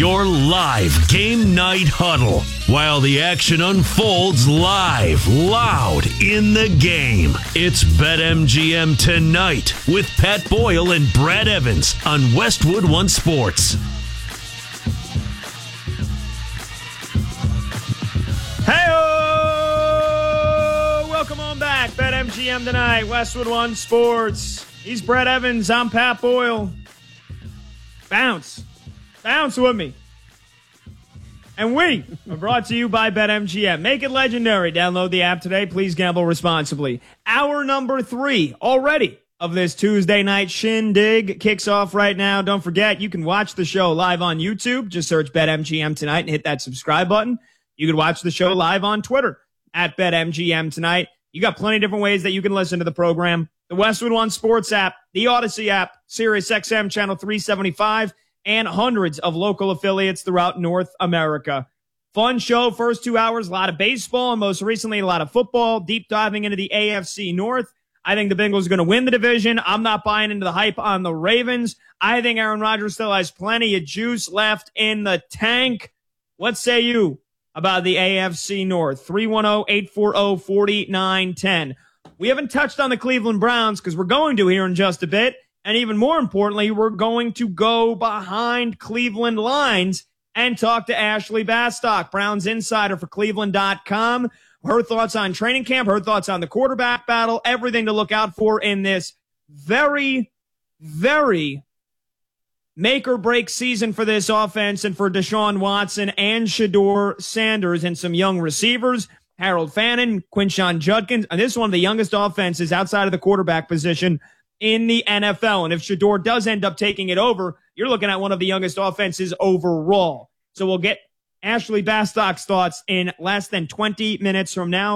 your live game night huddle while the action unfolds live, loud in the game. It's BetMGM Tonight with Pat Boyle and Brad Evans on Westwood One Sports. Hey-o! Welcome on back. BetMGM Tonight, Westwood One Sports. He's Brad Evans. I'm Pat Boyle. Bounce with me. And we are brought to you by BetMGM. Make it legendary. Download the app today. Please gamble responsibly. Hour number 3 already of this Tuesday night shindig kicks off right now. Don't forget, you can watch the show live on YouTube. Just search BetMGM Tonight and hit that subscribe button. You can watch the show live on Twitter at BetMGM Tonight. You got plenty of different ways that you can listen to the program. The Westwood One Sports app, the Odyssey app, Sirius XM Channel 375, and hundreds of local affiliates throughout North America. Fun show, first 2 hours, a lot of baseball, and most recently a lot of football, deep diving into the AFC North. I think the Bengals are going to win the division. I'm not buying into the hype on the Ravens. I think Aaron Rodgers still has plenty of juice left in the tank. What say you about the AFC North? 310-840-4910. We haven't touched on the Cleveland Browns because we're going to here in just a bit. And even more importantly, we're going to go behind Cleveland lines and talk to Ashley Bastock, Browns insider for Cleveland.com. Her thoughts on training camp, her thoughts on the quarterback battle, everything to look out for in this very, very make-or-break season for this offense and for Deshaun Watson and Shedeur Sanders and some young receivers, Harold Fannin, Quinshon Judkins. And this is one of the youngest offenses outside of the quarterback position in the NFL. And if Shedeur does end up taking it over, you're looking at one of the youngest offenses overall. So we'll get Ashley Bastock's thoughts in less than 20 minutes from now.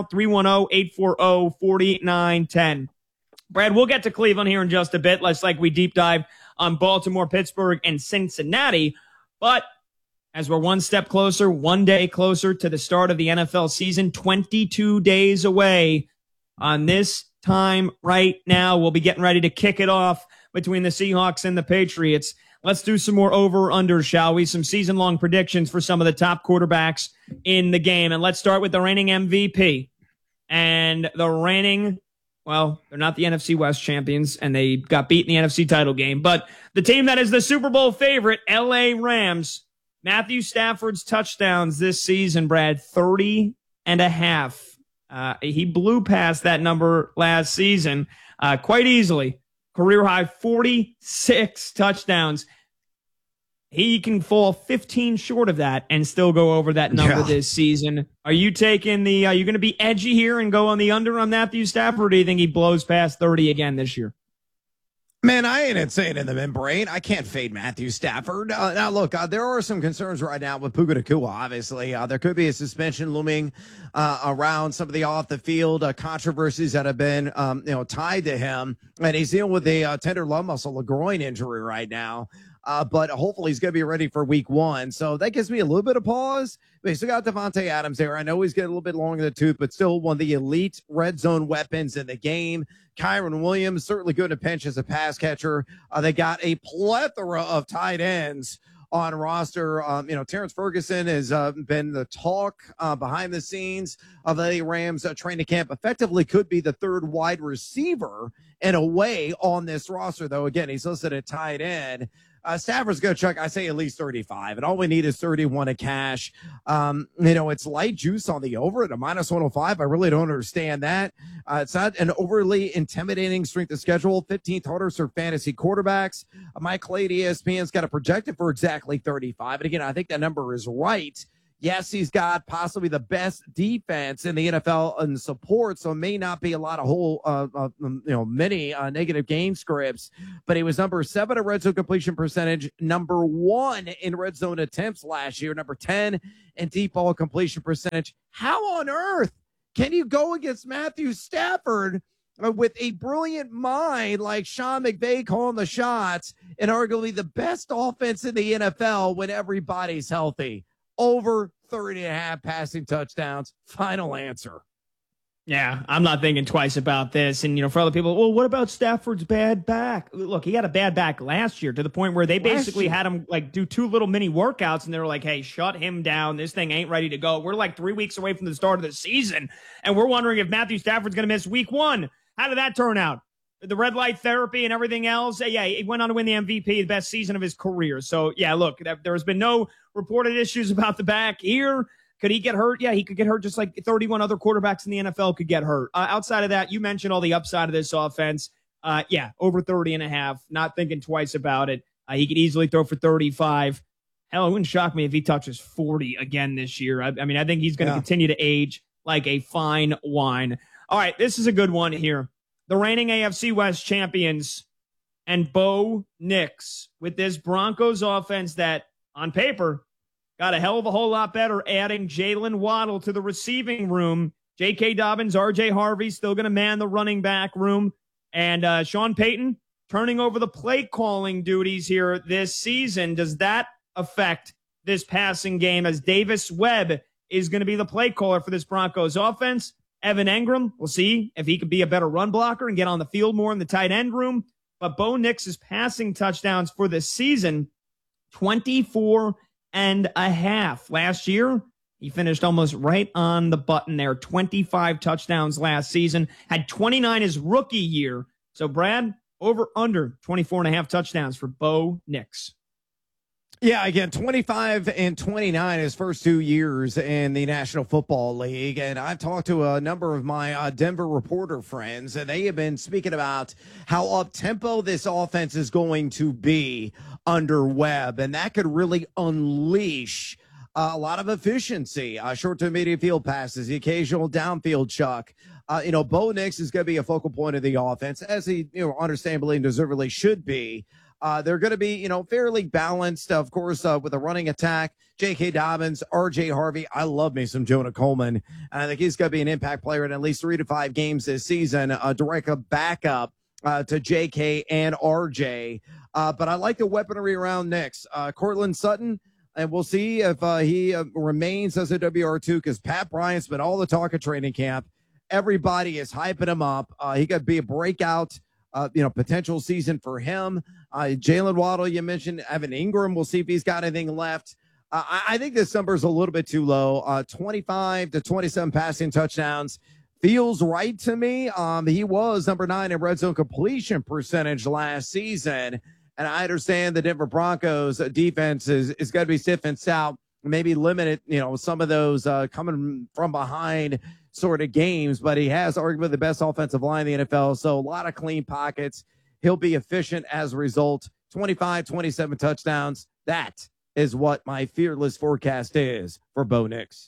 310-840-4910. Brad, we'll get to Cleveland here in just a bit. Let's we deep dive on Baltimore, Pittsburgh, and Cincinnati. But as we're one step closer, one day closer to the start of the NFL season, 22 days away on this time right now, we'll be getting ready to kick it off between the Seahawks and the Patriots. Let's do some more over-under, shall we? Some season-long predictions for some of the top quarterbacks in the game. And let's start with the reigning MVP. And the reigning, well, they're not the NFC West champions, and they got beat in the NFC title game. But the team that is the Super Bowl favorite, LA Rams, Matthew Stafford's touchdowns this season, Brad, 30 and a half. He blew past that number last season quite easily. Career high 46 touchdowns. He can fall 15 short of that and still go over that number this season. Are you taking are you going to be edgy here and go on the under on Matthew Stafford, or do you think he blows past 30 again this year? Man, I ain't insane in the membrane. I can't fade Matthew Stafford. Now, look, there are some concerns right now with Puka Nacua, obviously. There could be a suspension looming around some of the off-the-field controversies that have been tied to him. And he's dealing with a tender love muscle, a groin injury right now. But hopefully he's going to be ready for week 1. So that gives me a little bit of pause. But he's still got Devontae Adams there. I know he's getting a little bit long in the tooth, but still one of the elite red zone weapons in the game. Kyron Williams, certainly good to pinch as a pass catcher. They got a plethora of tight ends on roster. Terrence Ferguson has been the talk behind the scenes of the Rams training camp. Effectively could be the third wide receiver in a way on this roster, though. Again, he's listed at tight end. Stafford's going to check, I say, at least 35, and all we need is 31 to cash. It's light juice on the over at a minus 105. I really don't understand that. It's not an overly intimidating strength of schedule. 15th hardest for fantasy quarterbacks. Mike Clay at ESPN's got a projected for exactly 35. And again, I think that number is right. Yes, he's got possibly the best defense in the NFL in support, so it may not be a lot of many negative game scripts, but he was number 7 in red zone completion percentage, number 1 in red zone attempts last year, number 10 in deep ball completion percentage. How on earth can you go against Matthew Stafford with a brilliant mind like Sean McVay calling the shots and arguably the best offense in the NFL when everybody's healthy? Over 30 and a half passing touchdowns. Final answer. Yeah, I'm not thinking twice about this. And, for other people, well, what about Stafford's bad back? Look, he had a bad back last year to the point where they basically had him do 2 little mini workouts, and they were like, hey, shut him down. This thing ain't ready to go. We're 3 weeks away from the start of the season, and we're wondering if Matthew Stafford's going to miss week 1. How did that turn out? The red light therapy and everything else. Yeah, he went on to win the MVP, the best season of his career. So, yeah, look, there has been no reported issues about the back here. Could he get hurt? Yeah, he could get hurt just like 31 other quarterbacks in the NFL could get hurt. Outside of that, you mentioned all the upside of this offense. Over 30.5. Not thinking twice about it. He could easily throw for 35. Hell, it wouldn't shock me if he touches 40 again this year. I think he's going to continue to age like a fine wine. All right, this is a good one here. The reigning AFC West champions and Bo Nix with this Broncos offense that, on paper, got a hell of a whole lot better adding Jalen Waddle to the receiving room. J.K. Dobbins, R.J. Harvey still going to man the running back room. And Sean Payton turning over the play calling duties here this season. Does that affect this passing game as Davis Webb is going to be the play caller for this Broncos offense? Evan Engram, we'll see if he could be a better run blocker and get on the field more in the tight end room. But Bo Nix's passing touchdowns for the season, 24.5. Last year, he finished almost right on the button there. 25 touchdowns last season, had 29 his rookie year. So, Brad, over under 24.5 touchdowns for Bo Nix. Yeah, again, 25 and 29 his first 2 years in the National Football League. And I've talked to a number of my Denver reporter friends, and they have been speaking about how up-tempo this offense is going to be under Webb. And that could really unleash a lot of efficiency, short to medium field passes, the occasional downfield chuck. Bo Nix is going to be a focal point of the offense, as he, understandably and deservedly should be. They're going to be, fairly balanced, of course, with a running attack. J.K. Dobbins, R.J. Harvey. I love me some Jonah Coleman. I think he's going to be an impact player in at least 3 to 5 games this season, a direct backup to J.K. and R.J. But I like the weaponry around Nix. Cortland Sutton, and we'll see if he remains as a WR2, because Pat Bryant's been all the talk of training camp. Everybody is hyping him up. He could be a breakout potential season for him. Jalen Waddle, you mentioned. Evan Engram, we'll see if he's got anything left. I think this number is a little bit too low. 25 to 27 passing touchdowns feels right to me. He was number 9 in red zone completion percentage last season. And I understand the Denver Broncos defense is going to be stiff and stout, maybe limit some of those coming from behind sort of games, but he has arguably the best offensive line in the NFL. So a lot of clean pockets. He'll be efficient as a result. 25, 27 touchdowns. That is what my fearless forecast is for Bo Nix.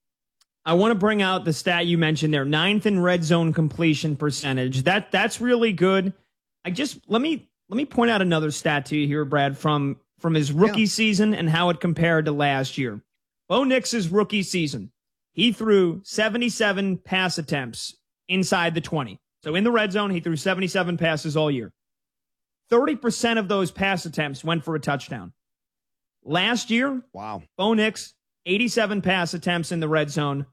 I want to bring out the stat you mentioned there. 9th in red zone completion percentage. That's really good. Let me point out another stat to you here, Brad, from his rookie season and how it compared to last year. Bo Nix's rookie season, he threw 77 pass attempts inside the 20. So in the red zone, he threw 77 passes all year. 30% of those pass attempts went for a touchdown. Last year, Bo Nix, 87 pass attempts in the red zone.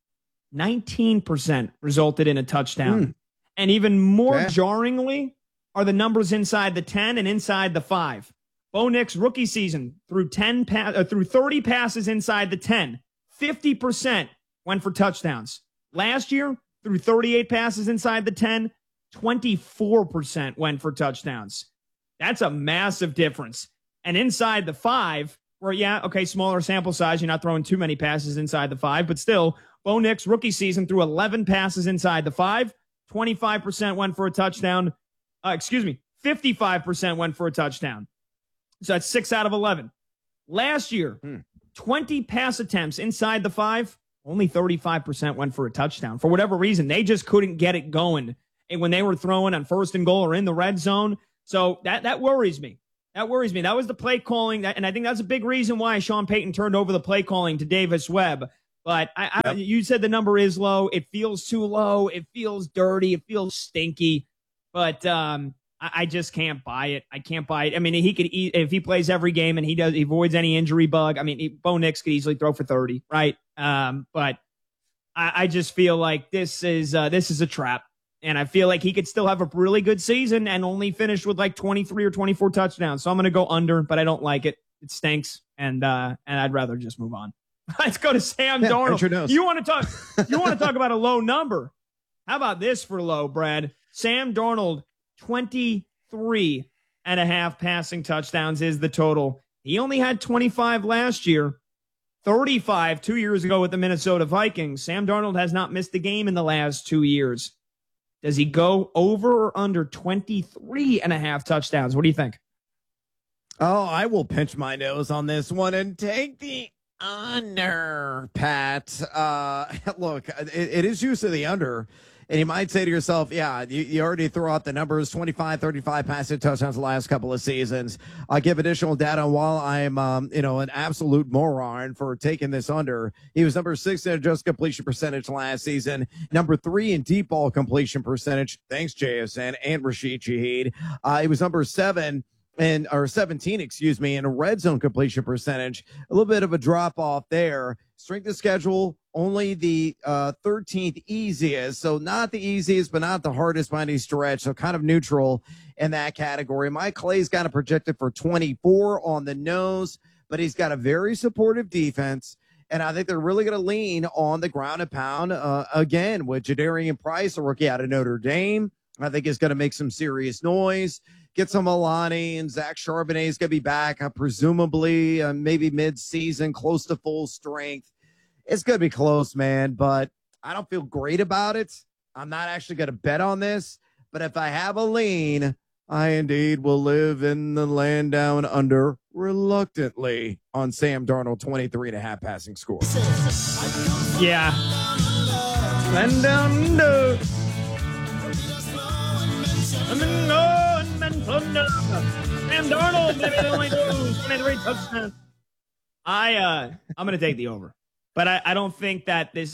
19% resulted in a touchdown. And even more jarringly are the numbers inside the 10 and inside the 5. Bo Nix rookie season threw 30 passes inside the 10. 50% went for touchdowns. Last year, through 38 passes inside the 10, 24% went for touchdowns. That's a massive difference. And inside the 5, where, smaller sample size, you're not throwing too many passes inside the 5, but still, Bo Nix rookie season threw 11 passes inside the 5, 25% went for a touchdown. 55% went for a touchdown. So that's 6 out of 11. Last year, 20 pass attempts inside the 5, only 35% went for a touchdown. For whatever reason, they just couldn't get it going when they were throwing on 1st and goal or in the red zone. So that worries me. That worries me. That was the play calling, and I think that's a big reason why Sean Payton turned over the play calling to Davis Webb. But you said the number is low. It feels too low. It feels dirty. It feels stinky. But I just can't buy it. I can't buy it. I mean, he could if he plays every game and he avoids any injury bug. I mean, Bo Nix could easily throw for 30, right? But I just feel like this is a trap. And I feel like he could still have a really good season and only finish with like 23 or 24 touchdowns. So I'm going to go under, but I don't like it. It stinks. And I'd rather just move on. Let's go to Sam Darnold. You want to talk about a low number? How about this for low, Brad? Sam Darnold, 23 and a half passing touchdowns is the total. He only had 25 last year, 35 2 years ago with the Minnesota Vikings. Sam Darnold has not missed a game in the last 2 years. Does he go over or under 23 and a half touchdowns? What do you think? Oh, I will pinch my nose on this one and take the under, Pat. Look, it is used to the under. And you might say to yourself, yeah, you already throw out the numbers, 25, 35 passing touchdowns the last couple of seasons. I'll give additional data while I'm, an absolute moron for taking this under. He was number 6 in adjusted completion percentage last season, number 3 in deep ball completion percentage. Thanks, JSN and Rashid Shaheed. He was number 17, in a red zone completion percentage. A little bit of a drop off there. Strength of schedule, only the 13th easiest. So not the easiest, but not the hardest by any stretch. So kind of neutral in that category. Mike Clay's got a projected for 24 on the nose, but he's got a very supportive defense. And I think they're really going to lean on the ground and pound again with Jadarian Price, a rookie out of Notre Dame. I think is going to make some serious noise. Get some Alani and Zach Charbonnet is going to be back, presumably maybe mid-season, close to full strength. It's going to be close, man, but I don't feel great about it. I'm not actually going to bet on this, but if I have a lean, I indeed will live in the land down under reluctantly on Sam Darnold, 23 and a half passing score. Yeah. Land down under. Sam Darnold, maybe they only do 23 touchdowns. I'm going to take the over. But I don't think that this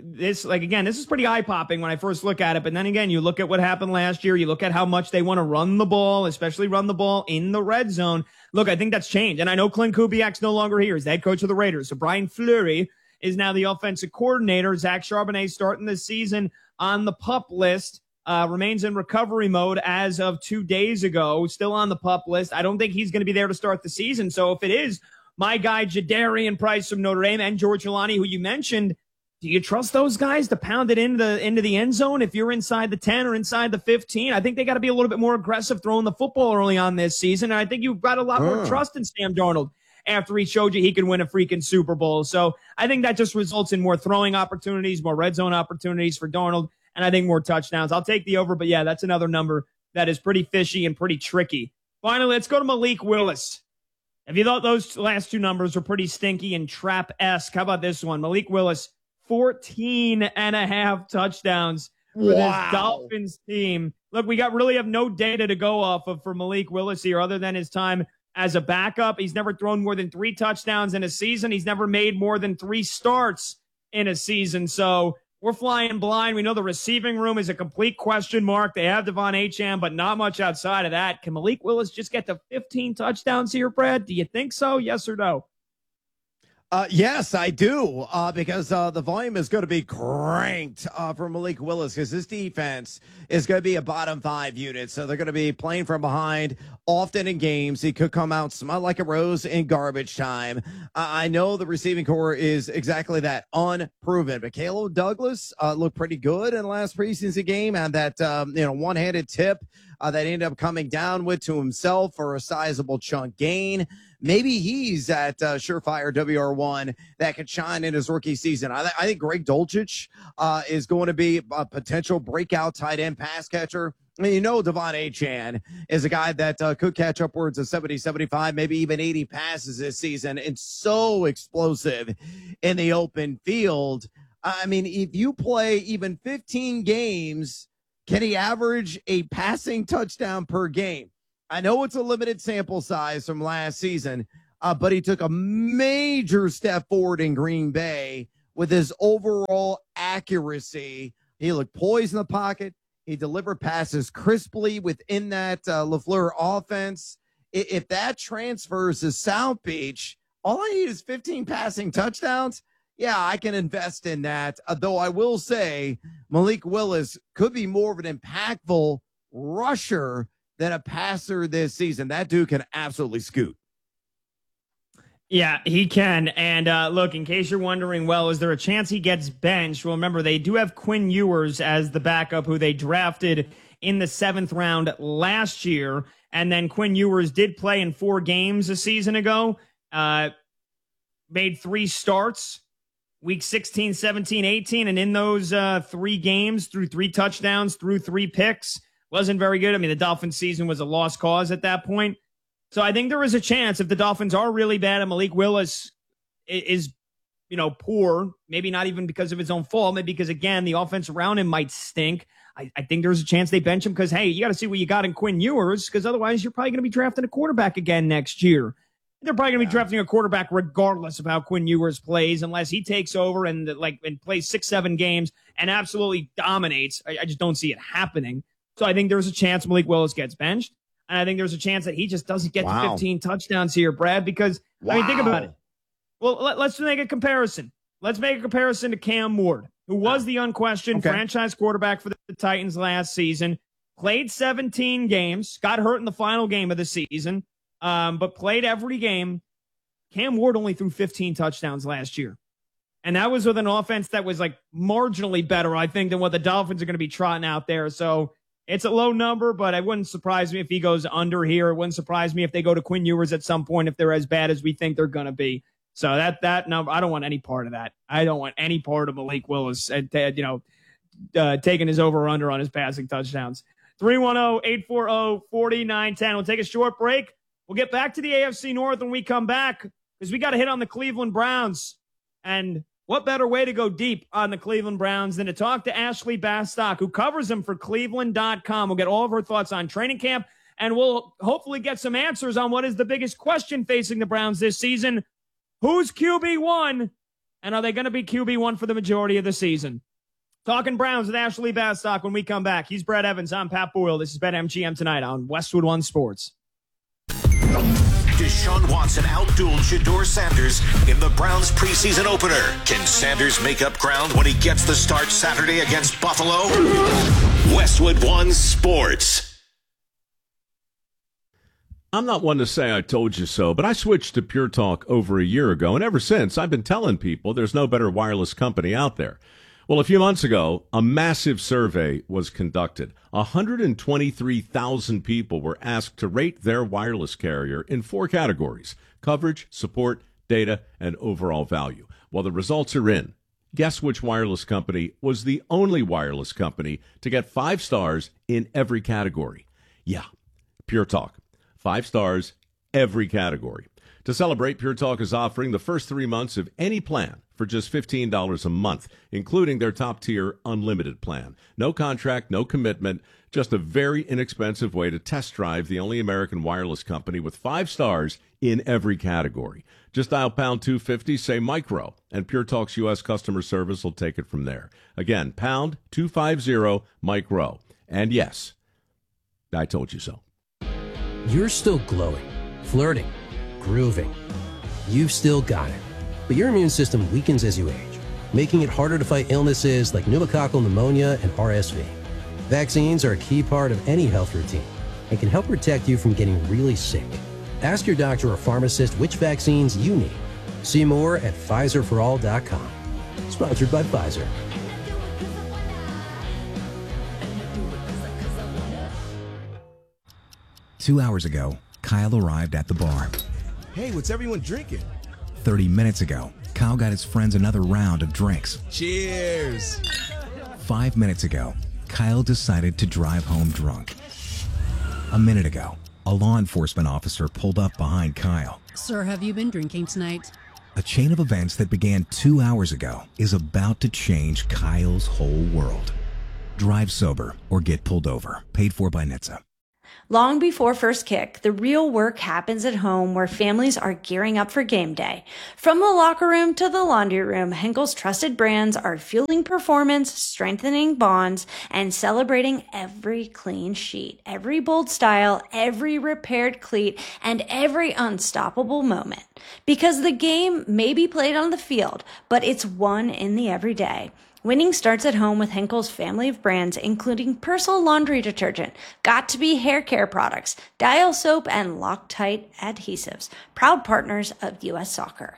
is pretty eye-popping when I first look at it. But then again, you look at what happened last year. You look at how much they want to run the ball, especially run the ball in the red zone. Look, I think that's changed. And I know Clint Kubiak's no longer here. He's the head coach of the Raiders. So Brian Fleury is now the offensive coordinator. Zach Charbonnet starting the season on the PUP list. Remains in recovery mode as of 2 days ago. Still on the PUP list. I don't think he's going to be there to start the season. So if it is my guy Jadarian Price from Notre Dame and George Alani, who you mentioned, do you trust those guys to pound it into the end zone if you're inside the 10 or inside the 15? I think they got to be a little bit more aggressive throwing the football early on this season. And I think you've got a lot more trust in Sam Darnold after he showed you he can win a freaking Super Bowl. So I think that just results in more throwing opportunities, more red zone opportunities for Darnold, and I think more touchdowns. I'll take the over, but yeah, that's another number that is pretty fishy and pretty tricky. Finally, let's go to Malik Willis. If you thought those last two numbers were pretty stinky and trap-esque, how about this one? Malik Willis, 14 and a half touchdowns for this Dolphins team. Look, we really have no data to go off of for Malik Willis here other than his time as a backup. He's never thrown more than 3 touchdowns in a season. He's never made more than 3 starts in a season. So we're flying blind. We know the receiving room is a complete question mark. They have Devon Achane, but not much outside of that. Can Malik Willis just get to 15 touchdowns here, Brad? Do you think so? Yes or no? Yes, I do, because the volume is going to be cranked for Malik Willis because this defense is going to be a bottom 5 unit. So they're going to be playing from behind often in games. He could come out, smell like a rose in garbage time. I know the receiving core is exactly that, unproven. But Caleb Douglas looked pretty good in the last preseason game, and that one-handed tip that ended up coming down with to himself for a sizable chunk gain. Maybe he's that surefire WR1 that could shine in his rookie season. I think Greg Dulcich is going to be a potential breakout tight end pass catcher. I mean, Devon Achane is a guy that could catch upwards of 70, 75, maybe even 80 passes this season, and so explosive in the open field. I mean, if you play even 15 games, can he average a passing touchdown per game? I know it's a limited sample size from last season, but he took a major step forward in Green Bay with his overall accuracy. He looked poised in the pocket. He delivered passes crisply within that LaFleur offense. If that transfers to South Beach, all I need is 15 passing touchdowns. yeah, I can invest in that. Though I will say Malik Willis could be more of an impactful rusher than a passer this season. That dude can absolutely scoot. Yeah, he can. And look, in case you're wondering, well, is there a chance he gets benched? Well, remember, they do have Quinn Ewers as the backup, who they drafted in the 7th round last year. And then Quinn Ewers did play in 4 games a season ago, made 3 starts, week 16, 17, 18. And in those 3 games, threw 3 touchdowns, threw 3 picks. Wasn't very good. I mean, the Dolphins season was a lost cause at that point. So I think there is a chance if the Dolphins are really bad and Malik Willis is, poor, maybe not even because of his own fault, maybe because, again, the offense around him might stink. I think there's a chance they bench him because, hey, you got to see what you got in Quinn Ewers, because otherwise you're probably going to be drafting a quarterback again next year. They're probably going to be drafting a quarterback regardless of how Quinn Ewers plays, unless he takes over and plays 6-7 games and absolutely dominates. I just don't see it happening. So I think there's a chance Malik Willis gets benched. And I think there's a chance that he just doesn't get to 15 touchdowns here, Brad, because, I mean, think about it. Well, let's make a comparison. Let's make a comparison to Cam Ward, who was the unquestioned franchise quarterback for the Titans last season, played 17 games, got hurt in the final game of the season, but played every game. Cam Ward only threw 15 touchdowns last year. And that was with an offense that was marginally better, I think, than what the Dolphins are going to be trotting out there. So it's a low number, but it wouldn't surprise me if he goes under here. It wouldn't surprise me if they go to Quinn Ewers at some point if they're as bad as we think they're going to be. So that number, I don't want any part of that. I don't want any part of Malik Willis, taking his over-under on his passing touchdowns. 310-840-4910. We'll take a short break. We'll get back to the AFC North when we come back, because we got to hit on the Cleveland Browns. And what better way to go deep on the Cleveland Browns than to talk to Ashley Bastock, who covers them for Cleveland.com. We'll get all of her thoughts on training camp, and we'll hopefully get some answers on what is the biggest question facing the Browns this season. Who's QB1, and are they going to be QB1 for the majority of the season? Talking Browns with Ashley Bastock when we come back. He's Brett Evans. I'm Pat Boyle. This is BetMGM tonight on Westwood One Sports. Deshaun Watson outdueled Shedeur Sanders in the Browns preseason opener. Can Sanders make up ground when he gets the start Saturday against Buffalo? Westwood One Sports. I'm not one to say I told you so, but I switched to Pure Talk over a year ago, and ever since I've been telling people there's no better wireless company out there. Well, a few months ago, a massive survey was conducted. 123,000 people were asked to rate their wireless carrier in 4 categories: coverage, support, data, and overall value. Well, the results are in. Guess which wireless company was the only wireless company to get 5 stars in every category? Yeah, Pure Talk. 5 stars, every category. To celebrate, Pure Talk is offering the first 3 months of any plan for just $15 a month, including their top-tier unlimited plan. No contract, no commitment, just a very inexpensive way to test drive the only American wireless company with 5 stars in every category. Just dial pound 250, say micro, and Pure Talk's U.S. customer service will take it from there. Again, pound 250 micro. And yes, I told you so. You're still glowing, flirting, grooving. You've still got it. But your immune system weakens as you age, making it harder to fight illnesses like pneumococcal pneumonia and RSV. Vaccines are a key part of any health routine and can help protect you from getting really sick. Ask your doctor or pharmacist which vaccines you need. See more at PfizerForAll.com. Sponsored by Pfizer. Two hours ago, Kyle arrived at the bar. Hey, what's everyone drinking? 30 minutes ago, Kyle got his friends another round of drinks. Cheers! 5 minutes ago, Kyle decided to drive home drunk. A minute ago, a law enforcement officer pulled up behind Kyle. Sir, have you been drinking tonight? A chain of events that began 2 hours ago is about to change Kyle's whole world. Drive sober or get pulled over. Paid for by NHTSA. Long before first kick, the real work happens at home where families are gearing up for game day. From the locker room to the laundry room, Henkel's trusted brands are fueling performance, strengthening bonds, and celebrating every clean sheet, every bold style, every repaired cleat, and every unstoppable moment. Because the game may be played on the field, but it's won in the everyday. Winning starts at home with Henkel's family of brands, including Persil laundry detergent, Got2b hair care products, Dial soap, and Loctite adhesives. Proud partners of U.S. Soccer.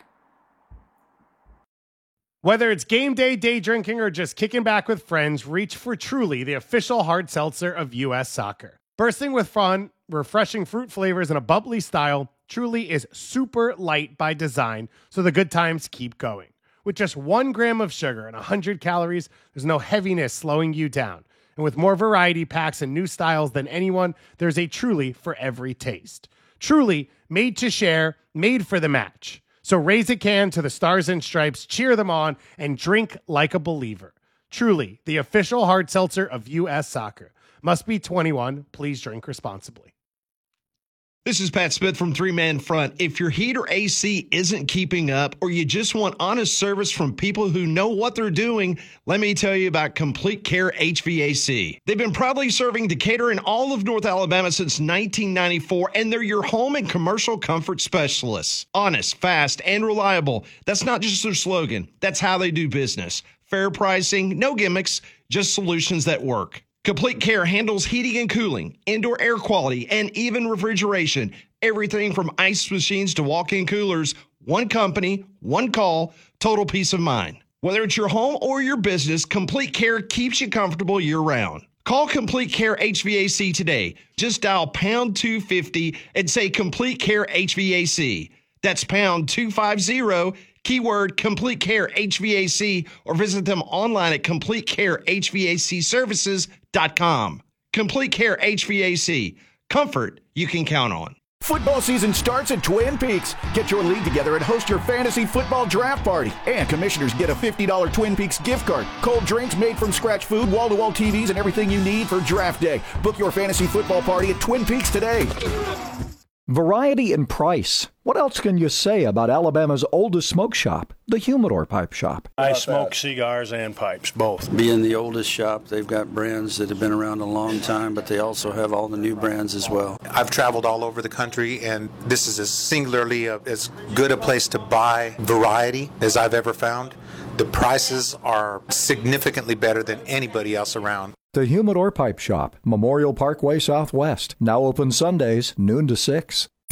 Whether it's game day, day drinking, or just kicking back with friends, reach for Truly, the official hard seltzer of U.S. Soccer. Bursting with fun, refreshing fruit flavors, and a bubbly style, Truly is super light by design, so the good times keep going. With just 1 gram of sugar and 100 calories, there's no heaviness slowing you down. And with more variety packs and new styles than anyone, there's a Truly for every taste. Truly, made to share, made for the match. So raise a can to the Stars and Stripes, cheer them on, and drink like a believer. Truly, the official hard seltzer of U.S. Soccer. Must be 21. Please drink responsibly. This is Pat Smith from Three Man Front. If your heat or AC isn't keeping up, or you just want honest service from people who know what they're doing, let me tell you about Complete Care HVAC. They've been proudly serving Decatur and all of North Alabama since 1994, and they're your home and commercial comfort specialists. Honest, fast, and reliable. That's not just their slogan. That's how they do business. Fair pricing, no gimmicks, just solutions that work. Complete Care handles heating and cooling, indoor air quality, and even refrigeration. Everything from ice machines to walk-in coolers. One company, one call, total peace of mind. Whether it's your home or your business, Complete Care keeps you comfortable year-round. Call Complete Care HVAC today. Just dial pound 250 and say Complete Care HVAC. That's pound 250, keyword Complete Care HVAC, or visit them online at CompleteCareHVACservices.com. Complete Care HVAC. Comfort you can count on. Football season starts at Twin Peaks. Get your league together and host your fantasy football draft party. And commissioners get a $50 Twin Peaks gift card. Cold drinks, made from scratch food, wall-to-wall TVs, and everything you need for draft day. Book your fantasy football party at Twin Peaks today. Variety and price. What else can you say about Alabama's oldest smoke shop, the Humidor Pipe Shop? I smoke cigars and pipes, both. Being the oldest shop, they've got brands that have been around a long time, but they also have all the new brands as well. I've traveled all over the country, and this is as singularly as good a place to buy variety as I've ever found. The prices are significantly better than anybody else around. The Humidor Pipe Shop, Memorial Parkway Southwest. Now open Sundays, noon to 6.